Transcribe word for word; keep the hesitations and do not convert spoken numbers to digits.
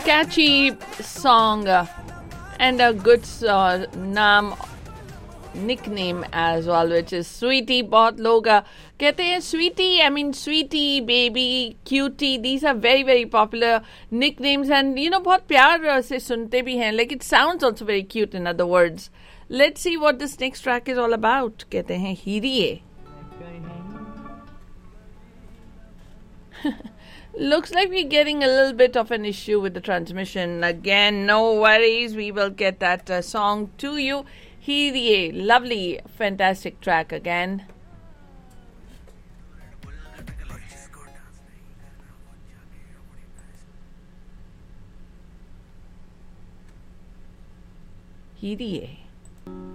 catchy song uh, and a good uh, name nickname as well, which is Sweetie. बहुत लोग uh, कहते हैं Sweetie, I mean Sweetie, Baby, Cutie. These are very very popular nicknames, and you know बहुत प्यार uh, से सुनते भी हैं. Like it sounds also very cute. In other words, let's see what this next track is all about. कहते हैं हीरिए. Looks like we're getting a little bit of an issue with the transmission. Again, no worries. We will get that uh, song to you. हीरिए, lovely, fantastic track again. हीरिए.